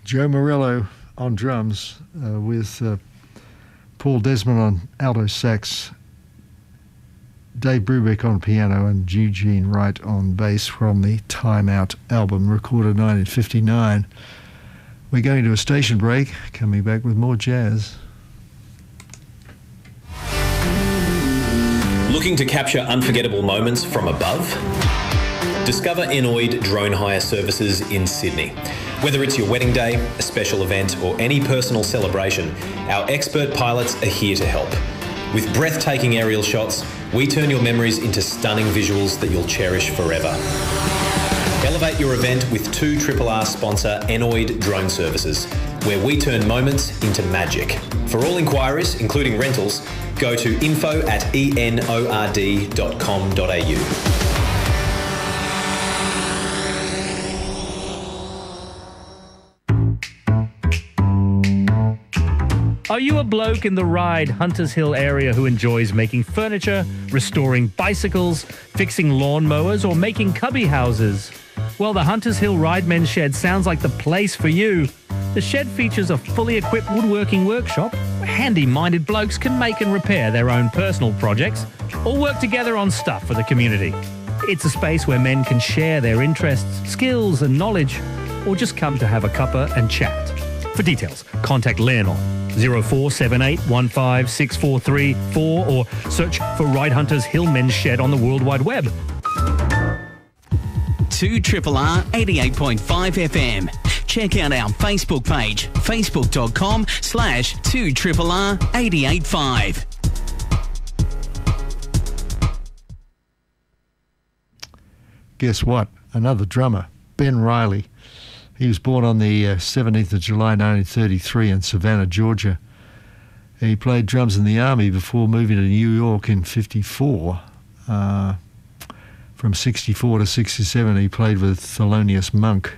Joe Morello on drums with Paul Desmond on alto sax, Dave Brubeck on piano, and Eugene Wright on bass from the Time Out album, recorded 1959. We're going to a station break, coming back with more jazz. Looking to capture unforgettable moments from above? Discover Enoid Drone Hire Services in Sydney. Whether it's your wedding day, a special event, or any personal celebration, our expert pilots are here to help. With breathtaking aerial shots, we turn your memories into stunning visuals that you'll cherish forever. Elevate your event with 2RRR sponsor Enoid Drone Services, where we turn moments into magic. For all inquiries, including rentals, go to info@enord.com.au. Are you a bloke in the Ryde, Hunters Hill area who enjoys making furniture, restoring bicycles, fixing lawnmowers, or making cubby houses? Well, the Hunters Hill Ryde Men's Shed sounds like the place for you. The shed features a fully equipped woodworking workshop where handy-minded blokes can make and repair their own personal projects or work together on stuff for the community. It's a space where men can share their interests, skills and knowledge, or just come to have a cuppa and chat. For details, contact Len on 0478156434 or search for Ryde Hunters Hill Men's Shed on the World Wide Web. 2RRR 88.5 FM. Check out our Facebook page, facebook.com/2RRR 885. Guess what? Another drummer, Ben Riley. He was born on the 17th of July 1933 in Savannah, Georgia. He played drums in the Army before moving to New York in 54. From 64 to 67, he played with Thelonious Monk.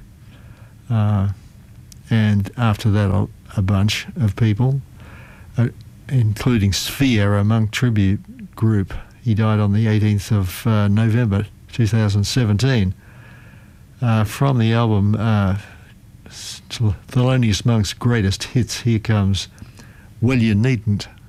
And after that, a bunch of people, including Sphere, a Monk tribute group. He died on the 18th of November 2017. From the album Thelonious Monk's Greatest Hits, here comes Well You Needn't.